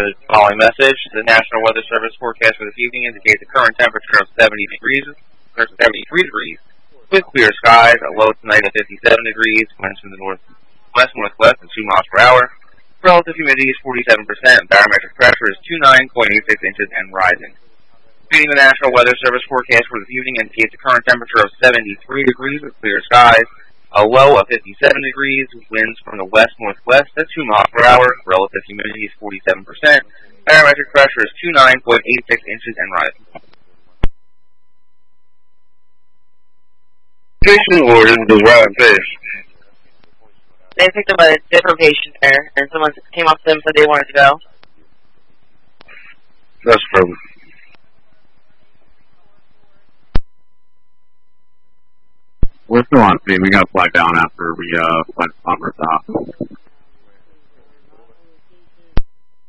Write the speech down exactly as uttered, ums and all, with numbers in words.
the following message. The National Weather Service forecast for this evening indicates a current temperature of seventy degrees, seventy-three degrees, with clear skies. A low tonight of fifty-seven degrees. Winds from the northwest northwest at two miles per hour. Relative humidity is forty-seven percent. Barometric pressure is twenty-nine point eight six inches and rising. Reading the National Weather Service forecast for this evening indicates a current temperature of seventy-three degrees with clear skies. A low of fifty-seven degrees, winds from the west-northwest at two miles per hour, relative humidity is forty-seven percent, barometric pressure is twenty-nine point eight six inches and rising. Patient ordered was right fish. They picked up a different patient there, and someone came up to them and said they wanted to go. That's trouble. We're still on scene. We gotta fly down after we uh fly to Palmer Top.